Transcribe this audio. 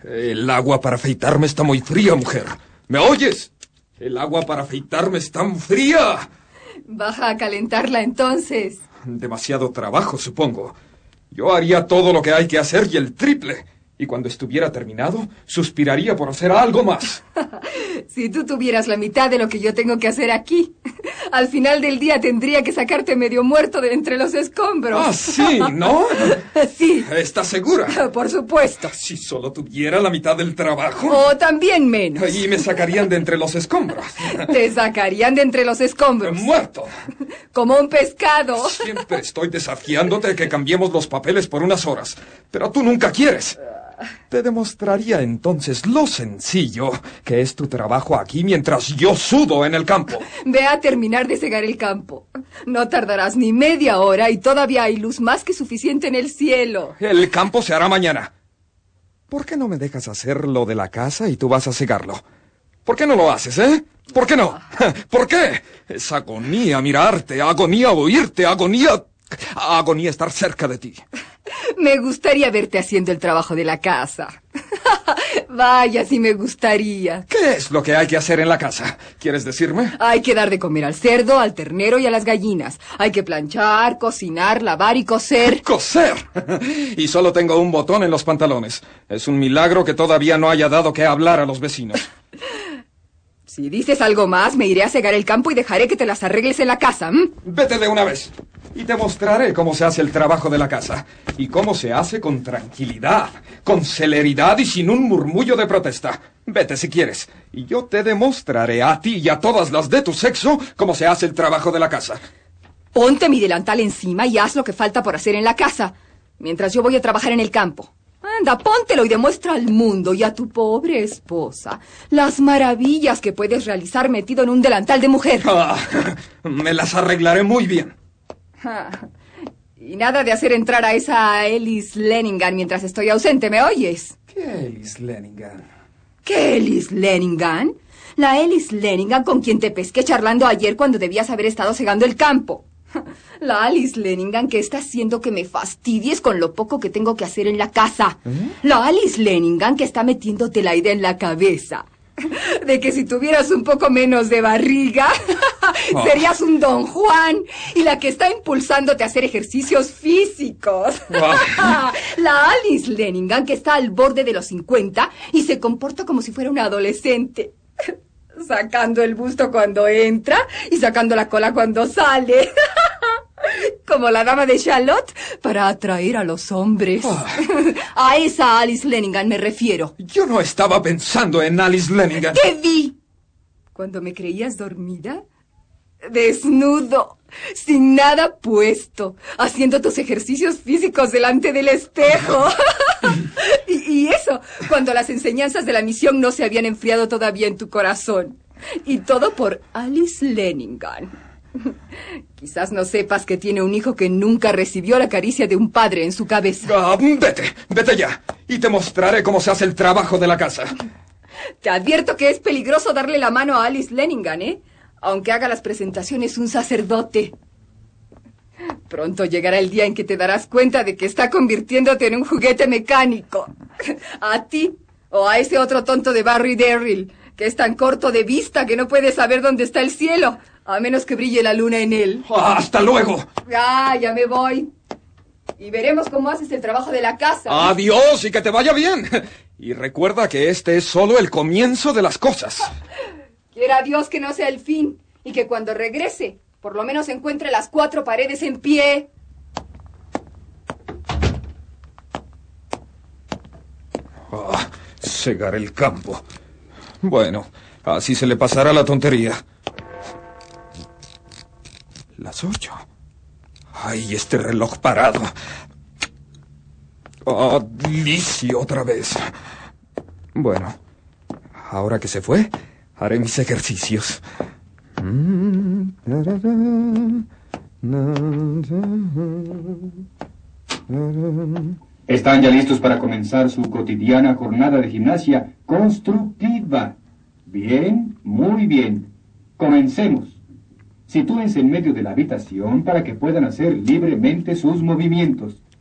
El agua para afeitarme está muy fría, mujer. ¿Me oyes? El agua para afeitarme está muy fría. Baja a calentarla entonces. Demasiado trabajo, supongo. Yo haría todo lo que hay que hacer y el triple. Y cuando estuviera terminado, suspiraría por hacer algo más. Si tú tuvieras la mitad de lo que yo tengo que hacer aquí, al final del día tendría que sacarte medio muerto de entre los escombros. Ah, sí, ¿no? Sí. ¿Estás segura? Por supuesto. Si solo tuviera la mitad del trabajo. O también menos. Y me sacarían de entre los escombros. Te sacarían de entre los escombros. Muerto. Como un pescado. Siempre estoy desafiándote que cambiemos los papeles por unas horas, pero tú nunca quieres. Te demostraría entonces lo sencillo que es tu trabajo aquí mientras yo sudo en el campo. Ve a terminar de segar el campo. No tardarás ni media hora y todavía hay luz más que suficiente en el cielo. El campo se hará mañana. ¿Por qué no me dejas hacer lo de la casa y tú vas a segarlo? ¿Por qué no lo haces, eh? ¿Por qué no? ¿Por qué? Es agonía mirarte, agonía oírte, agonía estar cerca de ti. Me gustaría verte haciendo el trabajo de la casa. Vaya, sí me gustaría. ¿Qué es lo que hay que hacer en la casa? ¿Quieres decirme? Hay que dar de comer al cerdo, al ternero y a las gallinas. Hay que planchar, cocinar, lavar y coser. ¡Coser! Y solo tengo un botón en los pantalones. Es un milagro que todavía no haya dado que hablar a los vecinos. Si dices algo más, me iré a segar el campo y dejaré que te las arregles en la casa. Vete de una vez. Y te mostraré cómo se hace el trabajo de la casa. Y cómo se hace con tranquilidad, con celeridad y sin un murmullo de protesta. Vete si quieres. Y yo te demostraré a ti y a todas las de tu sexo cómo se hace el trabajo de la casa. Ponte mi delantal encima y haz lo que falta por hacer en la casa, mientras yo voy a trabajar en el campo. Anda, póntelo y demuestra al mundo y a tu pobre esposa las maravillas que puedes realizar metido en un delantal de mujer. Me las arreglaré muy bien. Y nada de hacer entrar a esa Ellis Leningan mientras estoy ausente, ¿me oyes? ¿Qué Ellis Leningan? ¿Qué Ellis Leningan? La Ellis Leningan con quien te pesqué charlando ayer cuando debías haber estado segando el campo. La Alice Leningan que está haciendo que me fastidies con lo poco que tengo que hacer en la casa. La Alice Leningan que está metiéndote la idea en la cabeza de que si tuvieras un poco menos de barriga, serías un Don Juan, y la que está impulsándote a hacer ejercicios físicos. La Alice Leningan que está al borde de los 50 y se comporta como si fuera una adolescente, sacando el busto cuando entra y sacando la cola cuando sale. Como la dama de Charlotte, para atraer a los hombres. A esa Alice Leningan me refiero. Yo no estaba pensando en Alice Leningan. Te vi cuando me creías dormida, desnudo, sin nada puesto, haciendo tus ejercicios físicos delante del espejo. Y eso, cuando las enseñanzas de la misión no se habían enfriado todavía en tu corazón. Y todo por Alice Leningan. Quizás no sepas que tiene un hijo que nunca recibió la caricia de un padre en su cabeza. Vete ya, y te mostraré cómo se hace el trabajo de la casa. Te advierto que es peligroso darle la mano a Alice Leningan, aunque haga las presentaciones un sacerdote. Pronto llegará el día en que te darás cuenta de que está convirtiéndote en un juguete mecánico. A ti, o a ese otro tonto de Barry Darryl, que es tan corto de vista que no puede saber dónde está el cielo, a menos que brille la luna en él. ¡Hasta luego! Ya me voy. Y veremos cómo haces el trabajo de la casa. ¡Adiós y que te vaya bien! Y recuerda que este es solo el comienzo de las cosas. Quiera Dios que no sea el fin, y que cuando regrese, por lo menos encuentre las 4 paredes en pie. Segar el campo. Bueno, así se le pasará la tontería. Las 8. ¡Ay, este reloj parado! Lizzie otra vez. Bueno, ahora que se fue, haré mis ejercicios. Están ya listos para comenzar su cotidiana jornada de gimnasia constructiva. Bien, muy bien. Comencemos. Sitúense en medio de la habitación para que puedan hacer libremente sus movimientos.